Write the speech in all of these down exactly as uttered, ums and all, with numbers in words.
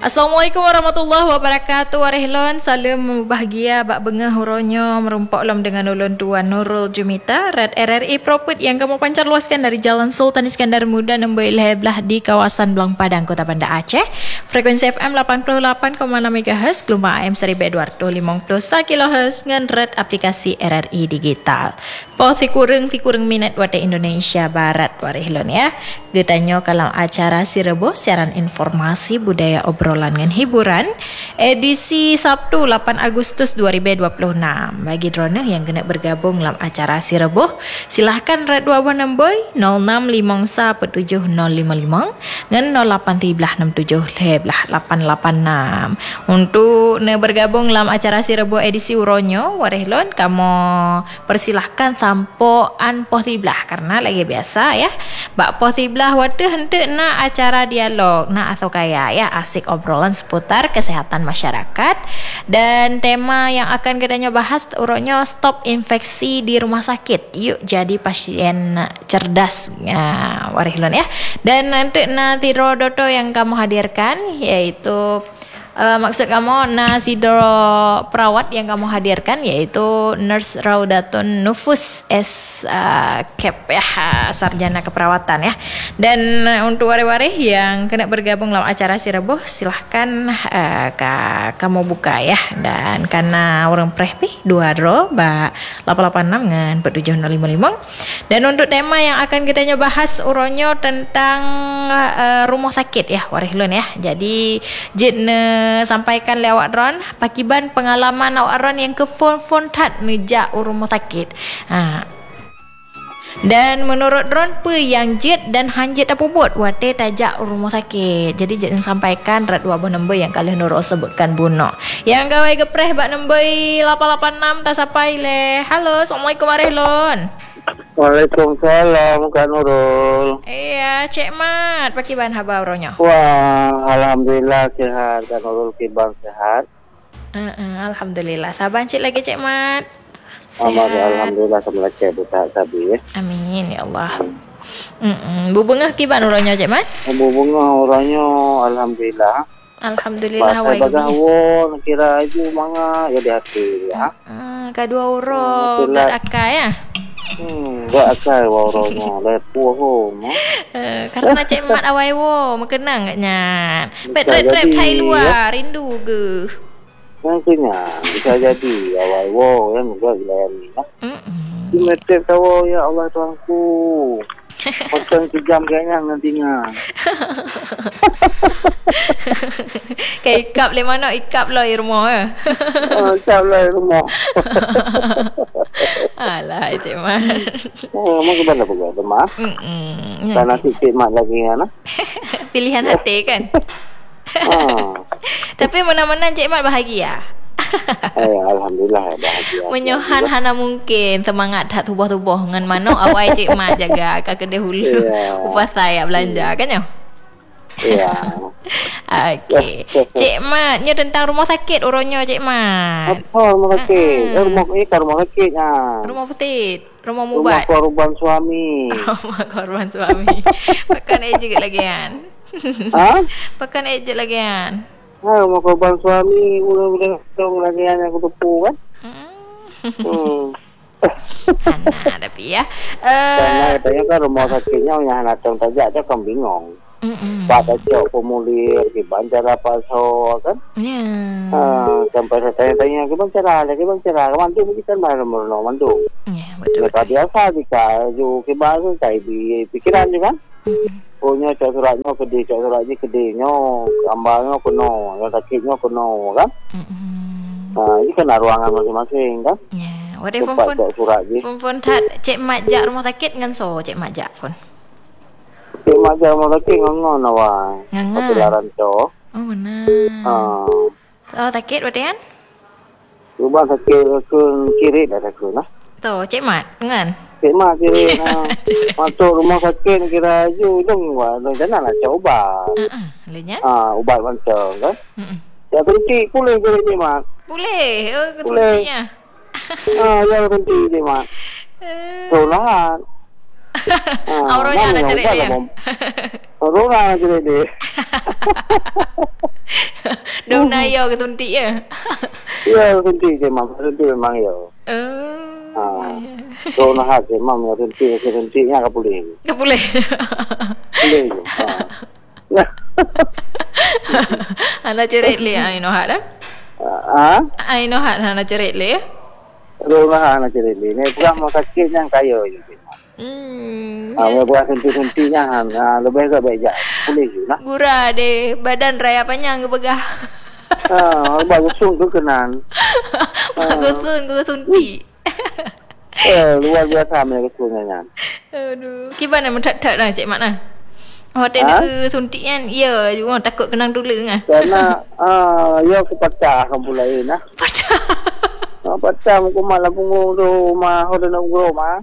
Assalamualaikum warahmatullahi wabarakatuh. Warehlon salam bahagia bak bengah huronyo merumpok lom dengan ulun Tuan Nurul Jumita Red R R I Propet yang kamu pancar luaskan dari Jalan Sultan Iskandar Muda nombor Ilheblah di kawasan Belang Padang, Kota Banda Aceh. Frekuensi F M lapan puluh lapan koma enam megahertz, gelombang A M seribu dua ratus lima puluh satu kilohertz dengan red aplikasi R R I digital. Po tikureng tikureng minat wate Indonesia Barat warehlon ya. Getanyo kalau acara Sirebo siaran informasi budaya obrolan dengan hiburan edisi Sabtu lapan Agustus dua ribu dua puluh enam. Bagi drone yang kena bergabung dalam acara Sirebo, silahkan red dua buah nombor nol enam lima satu tujuh nol lima lima dan nol lapan tiga enam tujuh lapan lapan enam. Untuk ne bergabung dalam acara Sirebo edisi Uronyo warehlon, kamu persilahkan tampo an poh tiblah karena lagi biasa ya. Bak poh tiblah wate hente na acara dialog na atau kaya ya asik obrolan seputar kesehatan masyarakat, dan tema yang akan kita bahas urutnya stop infeksi di rumah sakit. Yuk jadi pasien cerdas ya, warehlon ya. Dan nanti nanti rodoto yang kamu hadirkan yaitu Uh, maksud kamu Nasidro perawat yang kamu hadirkan yaitu Nurse Raudatun Nufus S uh, Cap ya, sarjana keperawatan ya. Dan uh, untuk wari-wari yang kena bergabung dalam acara Sirebo, silahkan uh, ka, kamu buka ya. Dan karena orang prehpi dua ro ba lapan lapan enam dengan tujuh nol lima lima. Dan untuk tema yang akan kita bahas uronyo tentang uh, rumah sakit ya warehlon ya. Jadi jitne sampaikan lewat ron pakiban pengalaman awak ron yang ke phone-phone tat nejak rumah sakit. Ha. Dan menurut ron pe yang jet dan hanjit apa buat wate tajak rumah sakit. Jadi jet sampaikan rat dua buah nombor yang kalian nurul sebutkan buno. Yang gawai gepreh bak nombor lapan lapan enam tak sampai le. Halo, Assalamualaikum warehlon. Waalaikumsalam Kak Nurul. Iya, Cik Mat, pakai bahan habar ronya. Wah, alhamdulillah sehat Kak Nurul, kibang sehat. Uh, uh, alhamdulillah. Sabar Cik lagi Cik Mat. Sehat. Alhamdulillah sama Cik buta sabi ya. Amin ya Allah. Hmm. Bu bengah kibang ronya Cik Mat? Bu bengah orangnya alhamdulillah. Alhamdulillah awai bagawo kira aja manga ya di hati ya. Uh, kedua uro gak akai ya. Hmm, gak akal warungnya lepuh ho. Uh, karena Cik Mat awai wo mengenang gaknya. Bet rep-rep Thai luar rindu ke. Mungkinnya bisa jadi awai wo yang enggak dilayani ya. Heeh. Metrep tahu ya Allah Tuhanku. Makan sejam kayaknya nantinya. Kayak ikap le mana ikap lah di rumah ya. Oh, ikap lah di rumah. Alah Cik Mat. Oh, mau ke mana pergi? Demam? Hmm. Karena si Cik Mat lagi ana. Pilihan hati kan. Ah. Tapi mana-mana Cik Mat bahagia. Eh, alhamdulillah bahagia. Menyohan hana mungkin semangat tak tubuh-tubuh dengan mana awai Cik Mat jaga ke kedai hulu. Yeah. Upas saya belanja kan ya. Iya. Okey. Cik Mat, nya tentang rumah sakit uronyo Cik Mat. Apa rumah sakit? Mm-hmm. Eh, rumah ini kan rumah sakitnya. Rumah petit, rumah mubat. Rumah korban suami. Rumah korban suami. Pakan ejek lagi kan. Ha? Pakan ejek lagi kan. Ha, rumah korban suami udah-udah dong lagi yang aku tepu kan. Hmm. Ana tapi ya. Eh, karena katanya kan rumah sakitnya yang anak tong tajak aja kan bingung. Mm-mm. Pak tajak formulir di banjar apa so kan? Ya. Ah, sampai saya tanya-tanya ke bang cara, ke bang cara, mantu kita mana mana mantu. Ya, betul. Betul biasa jika ju ke baru saya di pikiran juga kan. Punya cak suratnya kede, cak suratnya kedenya, gambarnya kuno, yang sakitnya kuno kan? Mm-mm. Nah, ini kan ruangan masing-masing kan? Ya, wade phone phone. Phone phone tat Cik Mat jak rumah sakit ngan so Cik Mat jak phone. Cik Mat jak rumah sakit ngon awak. Ngan. Pelaran to. Oh benar. Ah. Oh sakit wade kan? Cuba sakit ke kiri dah sakit lah. Tu Cik Mat ngan. Cik Mat kiri nah. Masuk rumah sakit kira ju dong wah, jangan nak coba. Heeh, lenya. Ah, ubat macam kan? Heeh. Ya berhenti boleh ke Cik Mat? Boleh. Oh ketuanya. Ah, ya berhenti Cik Mat. Solat. Auronya nak cerai dia. Aurora nak cerai dia. Dong nayo ke tuntik ya? Ya, tuntik je mam. Tuntik memang ya. Oh. Ha. So nak je mam ya tuntik ke tuntiknya ke boleh. Ke boleh. Boleh. Ha. Ana cerit le ai no hat dah. Ha? Ai no hat ana cerit le. So nak nak cari ni. Ni bukan mau sakit yang kaya je. Hmm. Ah, ya. Bukan tuntik-tuntiknya han. Ah, lebih ke baik je. Boleh je nak. Gura de badan raya panjang ke begah. Ah, bagus sung tu kenan. Bagusun ke tuntik. Eh, luar biasa mereka sungnya. Aduh. Gimana mentak-tak dah Cik Mat nah? Hotel ha? Ke tuntik kan? Ya, juga takut kenang dulu ngah. Karena ah, ya aku pecah kamu lain nah. Pecah. Ah, pecah aku malah punggung tu mah hotel nak rumah.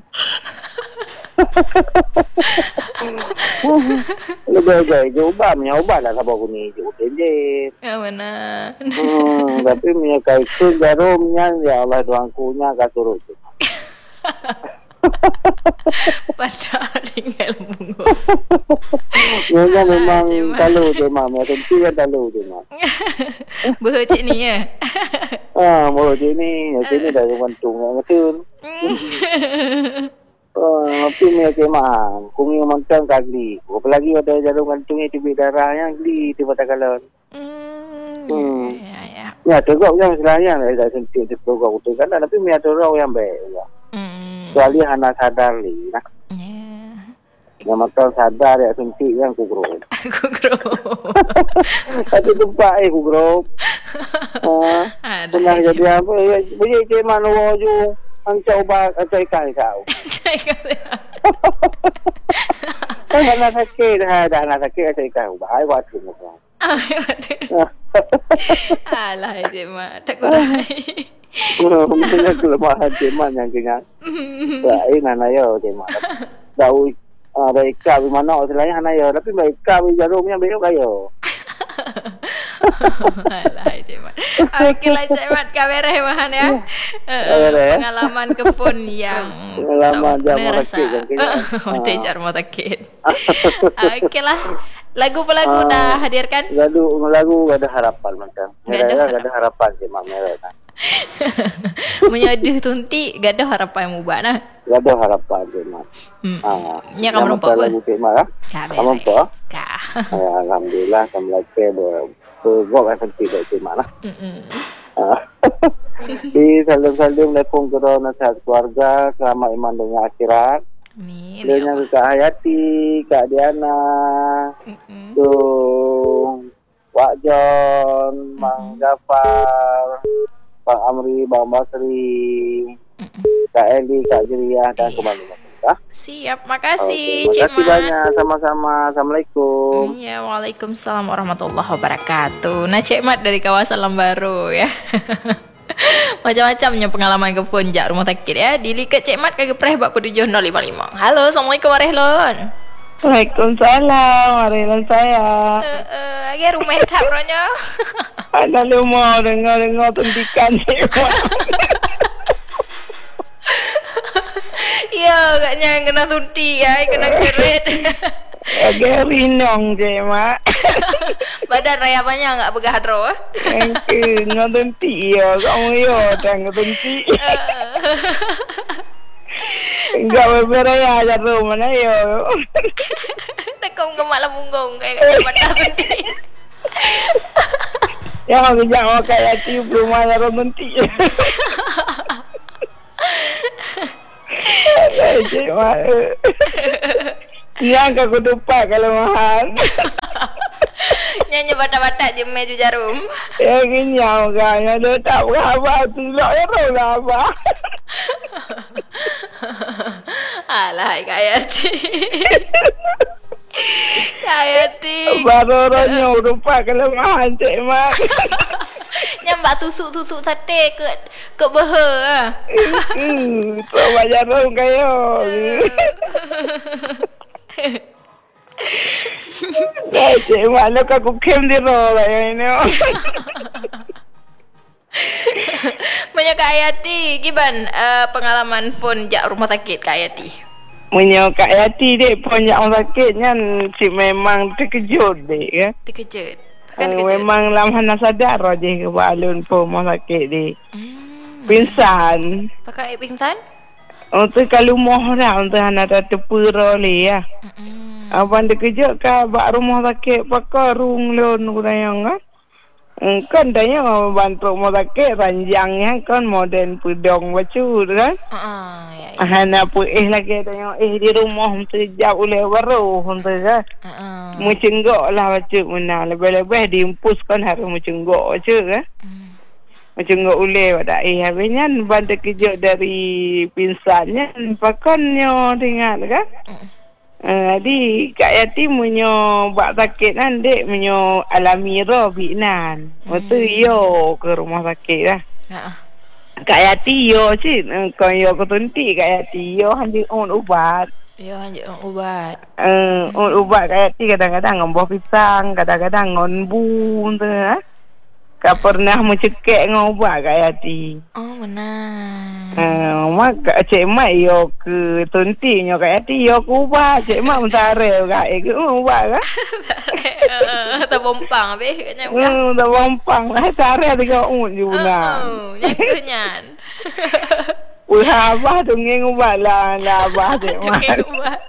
Lebih-lebih coba menyoba lah sabak ni je. Ya mana? Hmm, tapi punya kaitu jarumnya ya Allah Tuhanku nya katurut. Pecah tinggal bungo. Nya memang kalau je mah, tentu ya kalau je mah. Beh cik ni ya. Ah, mau je ni, je ni dah gantung ngetun. Oh, tapi ni ke mah, kumi mantan kagli. Apalagi ada jarum gantungnya tibik darahnya gli tiba takalon. Hmm. Ya ya. Ya, tegak yang selayan dah sentik tegak tu kan, tapi mi ada orang yang baik ya. Hmm. Kecuali hana sadar ni nah. Ya. Yang makan sadar ya sentik yang kugro. Kugro. Tapi tempat eh kugro. Ah. Pernah jadi apa? Boleh ke mana waju? Ang coba cai kai kau. Cai kai. Kan nak sakit dah dah nak sakit cai kai. Bahaya buat tu. Alah Cik Mat, tak kurang. Mungkin kelemahan Cik Mat yang kena. Baik nana yo Cik Mat. Tahu baik kau mana selain nana yo, tapi baik kau jarumnya baik kayo. Alah Cik Mat. Okeylah Cik Mat, kabareh mahan ya. Pengalaman ke phone yang pengalaman jamu sakit. Dejar mau sakit. Okeylah. Lagu apa lagu uh, dah hadirkan? Lagu lagu gak ada harapan macam. Gak ada, gak ada harapan je mak merah. Menyaduh tuntik gak ada harapan yang mubah nah. Gak ada harapan je mak. Hmm. Ah, nya kamu nampak apa? Lagu mak ah. Kamu apa? Ka. Alhamdulillah kamu lagi ber bergok kan tuntik dak mak lah. Heeh. Ah. Di salam-salam lekung kepada nasihat keluarga selamat iman dunia akhirat. Amin. Dengan Kak Hayati, Kak Diana, mm-hmm. tu Wak John, mm-hmm. Mang Jafar, Bang Amri, Bang Basri, mm-hmm. Kak Eli, Kak Jeriah dan kembali. Siap, makasih okay, Cik Mat. Terima kasih banyak, sama-sama. Assalamualaikum. Ya, waalaikumsalam warahmatullahi wabarakatuh. Nah, Cik Mat dari kawasan Lambaru ya. Macam-macamnya pengalaman ke phone jak rumah sakit ya. Dilikat Cik Mat kagak preh bak tujuh nol lima lima. Halo, Assalamualaikum warahmatullahi. Waalaikumsalam warahmatullahi saya. Eh, uh, uh, rumah tak ronyo. Ada lu mau dengar-dengar tuntikan Cik Mat. Ya, agaknya kena tunti ya, kena cerit. Agak rinong Cik Mat. Badan raya banyak enggak begah dro? Engke ngadenti ya, kamu yo tang ngadenti. Enggak beraya aja dro mana yo. Nak kau gemak lah punggung kayak badan tunti. Ya aku jangan kayak ti belum ada tunti. Cik Mat. Yang aku lupa kalau mahal. Nyanyi batak-batak je meju jarum. Ya kenyang kan. Ada tak berapa tu lah. Ya tahu lah apa. Alah Kak Yati. Kak Yati. Baru orangnya lupa kalau mahal Cik Mat. Nyambak tusuk-tusuk sate ke ke beha ah. Hmm, tu bayar dong kayo. Dah Cik Mat nak aku kem di rola ini. Banyak Kak Ayati, gimana uh, pengalaman phone jak rumah sakit Kak Ayati? Punya Kak Ayati dek phone jak rumah sakit kan si memang terkejut dek ya. Terkejut. Kan uh, memang lam hana sadar je ke balun pun rumah sakit di. Hmm. Pingsan. Pakai pingsan? Untuk kalau moh dah untuk hana ada tepura le ya. Hmm. Abang dia kerja ke bak rumah sakit pakai rung lon kurang ah. Kan tanya bantu rumah sakit ranjangnya kan modern pedong baju kan. Uh, ya, ya. Hana pu eh lagi tanya eh di rumah untuk jauh oleh baru untuk kan. Uh, Mencenggok lah baju mana lebih-lebih diimpuskan harus mencenggok baju kan. hmm. Mencenggok oleh pada eh habisnya bantu kerja dari pinsannya pakannya dengar kan. Uh. Uh, di Kak Yati menyo bak sakit kan dek menyo alami ro binan. Waktu hmm. yo ke rumah sakit lah. Uh. Kak Yati yo cik kau yo ke tunti Kak Yati yo hanya on ubat. Yo hanya on ubat. Eh uh, on ubat Kak Yati kadang-kadang ngomong pisang, kadang-kadang ngon bun tu ah. Kak pernah mencekek dengan ubat Kak Yati. Oh benar. Uh, mak Cik Mat yo ke tunti nyo Kak Yati yo ke ubat. Cik Mat mentare Kak eh ke ubat kan. Tare. Tak bompang habis katnya bukan. Hmm, tak bompang lah tare tiga un je pula. Oh, nyakenyan. Wih abah tu ngeng ubat lah lah abah Cik Mat. Ubat.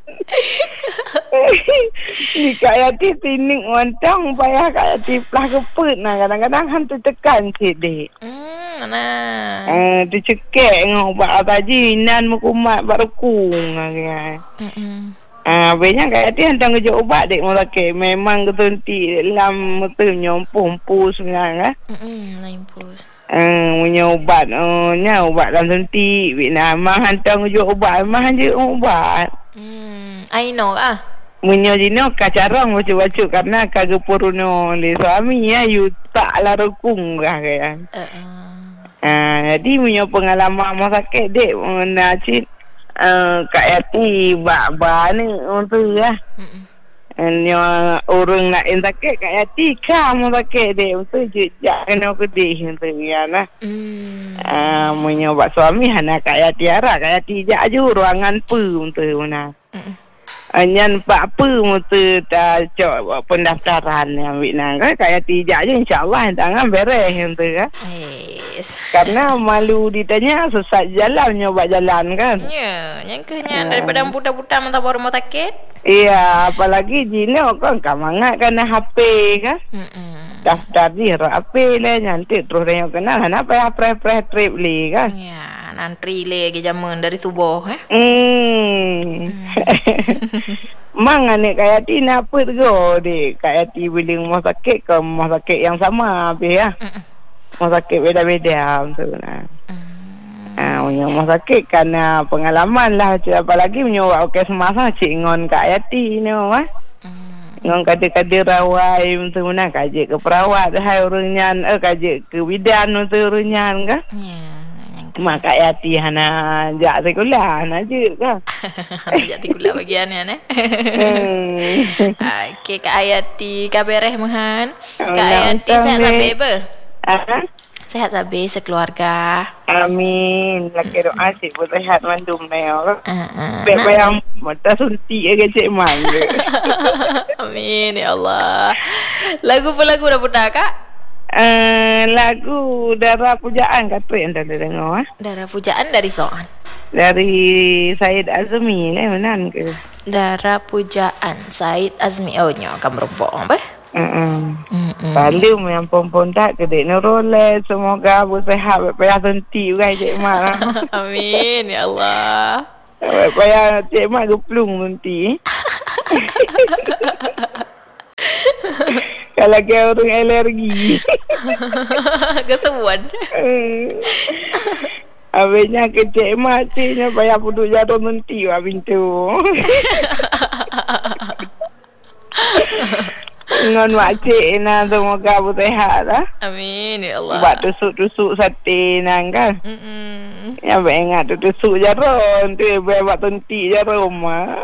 Ni Kak Yati tinik wantang payah Kak Yati pelah keput nah kadang-kadang hantu tekan cik dek. Hmm, nah. Eh tu cekek dengan ubat tadi nan mukumat barukung kan. Hmm. Ah banyak Kak Yati hantar kerja ubat dek mau sakit memang ketunti dalam betul nyompong pus kan. Hmm, lain pus. Eh punya ubat oh nya ubat dalam tunti bina mah hantar kerja ubat mah je ubat. Hmm, I know ah. Munyo jino kacarong baca-baca karena kagak puruno le suami ya yu tak la rukung kah kan. Uh, uh. Ah jadi munyo pengalaman mau sakit dek nak cit uh, Kak Yati bak ba ni untuk ya. Hmm. Nyo urang nak sakit Kak Yati ka mau sakit dek untuk jejak kena kedih untuk ya nah. Hmm. Ah munyo bak suami hana Kak Yati ara Kak Yati jak aju ruangan pu untuk mana. Hmm. Anyan pak apa mutu ta cok pendaftaran yang Vietnam kan Kak Yati jak je insya-Allah tangan beres hang tu kan. Yes. Karena malu ditanya sesat jalan nyoba jalan kan. Ya, yang kehnya daripada buta-buta mentah baru mau sakit. Iya, apalagi jino kan kamangat kena H P kan. Hmm. Daftar di H P lah nanti terus dia kenal apa pre-pre trip li kan. Ya, nanti lagi jaman dari tubuh eh. Hmm. Mang anik Kak Yati nak apa tu dek Kak Yati bila rumah sakit ke rumah sakit yang sama habis ya. Mm-mm. Rumah sakit beda-beda tu nah. Mm. Ah, punya rumah sakit kerana pengalaman lah apalagi punya okey semasa cik ngon Kak Yati ni ah. Mm. Ngon kade-kade rawai tu nah kaji ke perawat hai urunyan eh kaji ke bidan tu urunyan kan. Ya. Mak Kak Yati hana jak sekolah hana je kan. Jadi gula bagian ya ne. Okey Kak Ayati kabareh muhan. Kak Ayati sehat sampai apa? Ha? Sehat sampai sekeluarga. Amin. Lagi doa cik pun sehat mandum na ya. Uh, Baik bayang mata suntik ke cik man. Amin ya Allah. Lagu pun lagu dah putar Kak? Uh, lagu Darah Pujaan kata yang dah dengar ah. Darah Pujaan dari soal. Dari Syed Azmi ni mana ke? Darah Pujaan Syed Azmi oh nyo kamu rumpok apa? Hmm. Hmm. Lalu yang pom-pom tak ke dek Nurul semoga abu sehat payah senti juga cik mak. Amin ya Allah. Payah cik mak geplung nanti. Kalau kau orang alergi. Ketuan. Habisnya kecik matinya payah puduk jatuh nanti wah pintu. Ngon makcik na semoga abu sehat lah. Amin ya Allah. Buat tusuk-tusuk sate nang kan. Mm-mm. Ya ingat tu tusuk jarum tu buat tunti jarum mah.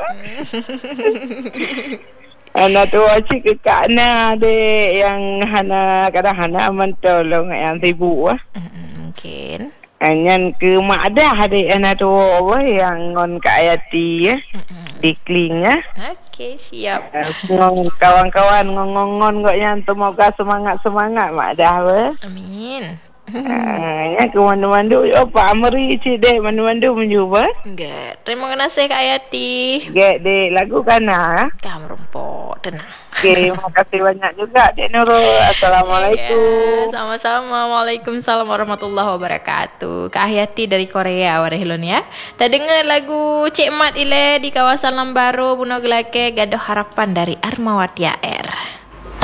Anak tu cik ke Kak dek yang hana kadang hana aman tolong yang ibu ah. Mm, mungkin. Anyan ke mak dah adik anak tu apa yang ngon Kak Ayati ya. Di Kling ya. Okey, siap. Ngong kawan-kawan ngong-ngon kok yang semoga semangat-semangat mak dah apa. Amin. Ah, ya ke mandu-mandu yo Pak Amri cik dek mandu-mandu mencuba. Enggak. Terima kasih Kak Ayati. Gek dek lagu kana. Kam rumput tenang. Okey, terima kasih banyak juga Dek Nurul. Assalamualaikum. Ya, sama-sama. Waalaikumsalam warahmatullahi wabarakatuh. Kak Hayati dari Korea warahilun ya. Dah dengar lagu Cik Mat ile di kawasan Lambaro Buno Gelake Gaduh Harapan dari Armawati A R.